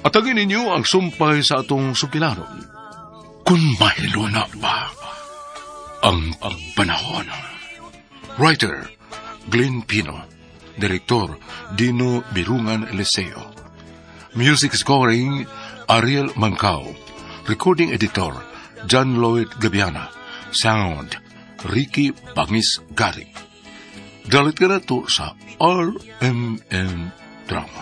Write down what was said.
Atagin ninyo ang sumpay sa atong sukilanon. Kung mahilo na ba ang panahon. Writer, Glenn Pino. Direktor, Dino Birungan Eliseo. Music scoring, Ariel Mancao. Recording editor, John Lloyd Gabiana. Sound, Ricky Bangis Gari. Dalit ka na to sa RMN Drama.